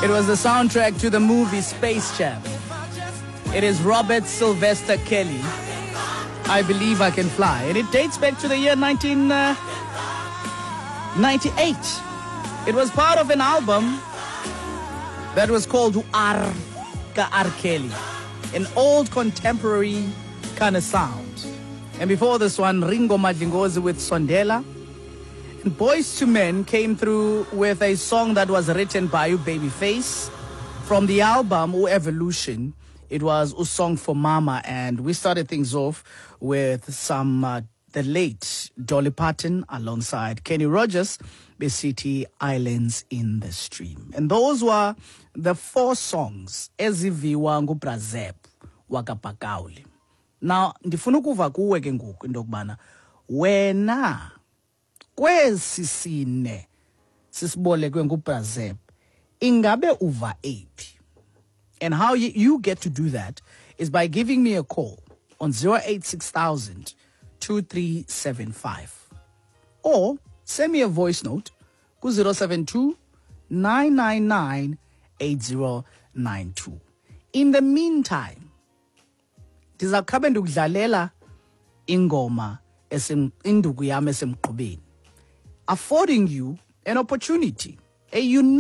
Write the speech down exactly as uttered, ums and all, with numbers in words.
It was the soundtrack to the movie Space Jam. It is Robert Sylvester Kelly, I Believe I Can Fly. And it dates back to the year nineteen ninety-eight. It was part of an album that was called R. R. Kelly, an old contemporary kind of sound. And before this one, Ringo Madlingozi with Sondela. And Boys to Men came through with a song that was written by Babyface from the album Evolution. It was a song for Mama, and we started things off with some uh, the late Dolly Parton alongside Kenny Rogers, the City Islands in the Stream. And those were the four songs eziviwa nguBrazep wakapakauli. Now ndifuna ukuva kuwe ke ngoku into kubana wena kwesi sine sisibolekwe nguBrazep ingabe uva ephi? And how you, you get to do that is by giving me a call on zero eight six thousand, two three seven five. Or send me a voice note to zero seven two, nine nine nine, eight zero nine two. In the meantime, ndizawukhabe ndikudlalela ingoma induku yami esemqubeni, affording you an opportunity, a unique